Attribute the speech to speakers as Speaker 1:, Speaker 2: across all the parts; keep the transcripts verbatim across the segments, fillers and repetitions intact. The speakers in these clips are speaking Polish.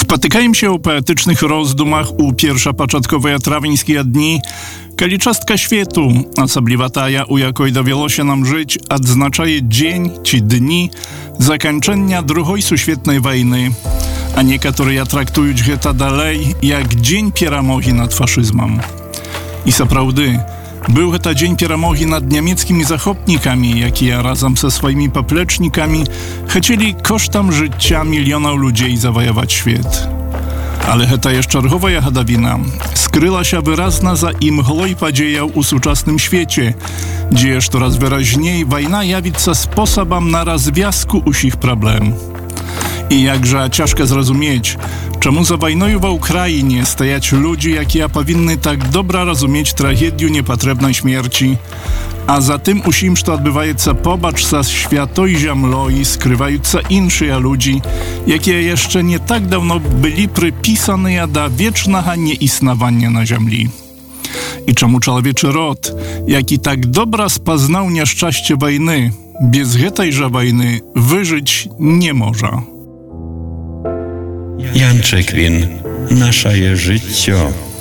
Speaker 1: Spotykаем się o poetycznych rozdumach u pierwsza-początkowej trawińskiej dni, kiedy czastka świetu, osobliwa taja, u jakoj dowielo się nam żyć, odznaczaje dzień czy dni zakończenia drugiej świetnej wojny, a niektórzy traktują to dalej jak dzień pieramogi nad faszyzmem. I zaprawdy, był to dzień pieramogi nad niemieckimi zachopnikami, jakie razem ze swoimi poplecznikami chcieli kosztem życia milionów ludzi zawojować świat. Ale ta jeszcze czerwowa jahadawina skryła się wyrazna za im mgloj podziejał u współczesnym świecie, gdzie jeszcze raz wyraźniej wojna jawica sposobem na rozwiązku usich problem. I jakże ciężko zrozumieć, czemu za wojną w Ukrainie stajać ludzi, jakie powinny tak dobra rozumieć tragedię niepotrzebnej śmierci, a za tym usim, że odbywa się pobacz za światoj ziemloi, skrywająca innych ludzi, jakie jeszcze nie tak dawno byli przypisane do wiecznego nieistnowania na ziemi. I czemu człowieczy rod, jaki tak dobra spoznał nieszczęście wojny, bez tejże wojny wyżyć nie może.
Speaker 2: Jan Czekwin, nasze życie.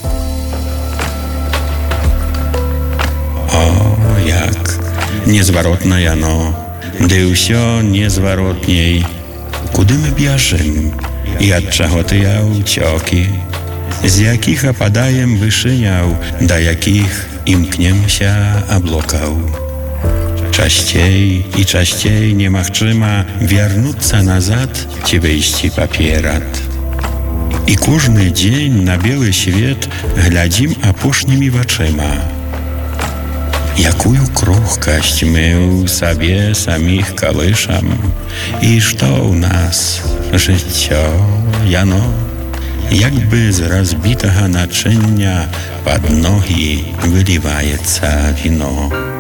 Speaker 2: O, jak niezwarotne jano, gdy wsio niezwarotniej. Kudy my bierzemy i od czego ty ja ucioki? Z jakich opadajem wyszyniał, do jakich imkniem się oblokał. Częściej i częściej nie machczyma wiernuться nazad, ci wyjści papierat. I każdy dzień na biały świat gladzim opusznymi oczyma. Jakują kruchkość my sobie samych kołyszam i co u nas życie, jano, jakby z rozbitego naczynia pod nogi wyliwaється wino.